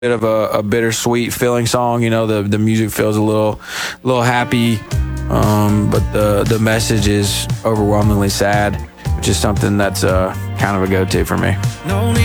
bit of a bittersweet feeling song. You know, the music feels a little happy, but the message is overwhelmingly sad, which is something that's kind of a go-to for me.